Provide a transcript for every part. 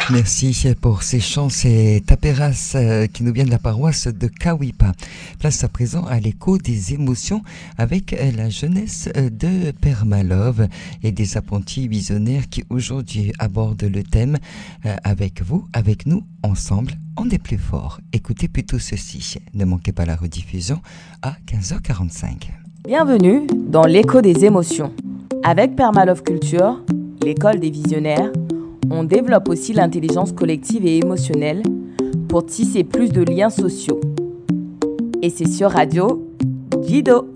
Merci pour ces chants, c'est Taperas qui nous vient de la paroisse de Kawipa. Place à présent à l'écho des émotions avec la jeunesse de Permalove et des apprentis visionnaires qui aujourd'hui abordent le thème avec vous, avec nous, ensemble, on est plus fort. Écoutez plutôt ceci, ne manquez pas la rediffusion à 15h45. Bienvenue dans l'écho des émotions. Avec Permalove Culture, l'école des visionnaires, on développe aussi l'intelligence collective et émotionnelle pour tisser plus de liens sociaux. Et c'est sur Radio Guido.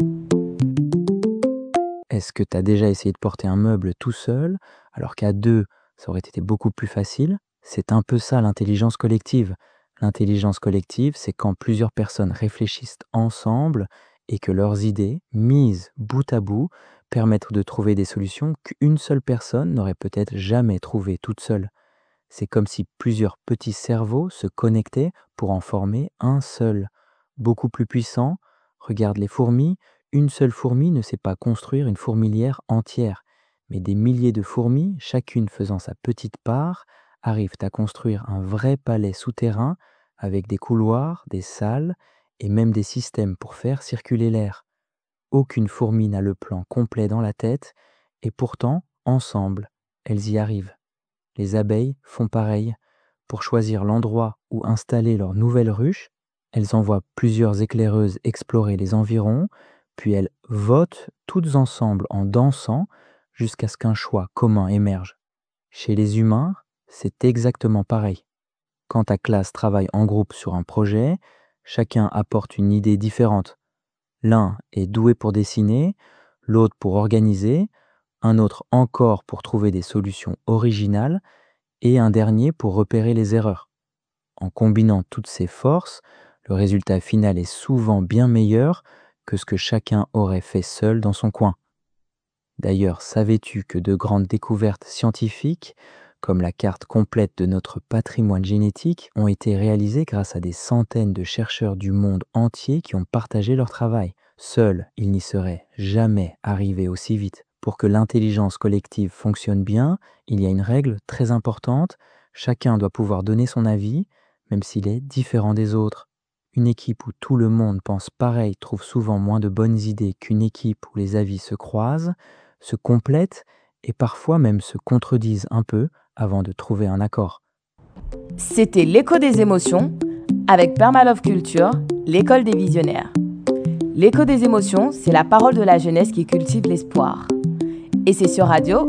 Est-ce que tu as déjà essayé de porter un meuble tout seul, alors qu'à deux, ça aurait été beaucoup plus facile ? C'est un peu ça l'intelligence collective. L'intelligence collective, c'est quand plusieurs personnes réfléchissent ensemble et que leurs idées, mises bout à bout, permettent de trouver des solutions qu'une seule personne n'aurait peut-être jamais trouvées toute seule. C'est comme si plusieurs petits cerveaux se connectaient pour en former un seul, beaucoup plus puissant. Regarde les fourmis, une seule fourmi ne sait pas construire une fourmilière entière, mais des milliers de fourmis, chacune faisant sa petite part, arrivent à construire un vrai palais souterrain avec des couloirs, des salles et même des systèmes pour faire circuler l'air. Aucune fourmi n'a le plan complet dans la tête, et pourtant, ensemble, elles y arrivent. Les abeilles font pareil. Pour choisir l'endroit où installer leur nouvelle ruche, elles envoient plusieurs éclaireuses explorer les environs, puis elles votent toutes ensemble en dansant jusqu'à ce qu'un choix commun émerge. Chez les humains, c'est exactement pareil. Quand ta classe travaille en groupe sur un projet, chacun apporte une idée différente. L'un est doué pour dessiner, l'autre pour organiser, un autre encore pour trouver des solutions originales et un dernier pour repérer les erreurs. En combinant toutes ces forces, le résultat final est souvent bien meilleur que ce que chacun aurait fait seul dans son coin. D'ailleurs, savais-tu que de grandes découvertes scientifiques, comme la carte complète de notre patrimoine génétique, ont été réalisées grâce à des centaines de chercheurs du monde entier qui ont partagé leur travail. Seuls, ils n'y seraient jamais arrivés aussi vite. Pour que l'intelligence collective fonctionne bien, il y a une règle très importante. Chacun doit pouvoir donner son avis, même s'il est différent des autres. Une équipe où tout le monde pense pareil trouve souvent moins de bonnes idées qu'une équipe où les avis se croisent, se complètent et parfois même se contredisent un peu avant de trouver un accord. C'était l'écho des émotions avec Permalove Culture, l'école des visionnaires. L'écho des émotions, c'est la parole de la jeunesse qui cultive l'espoir. Et c'est sur Radio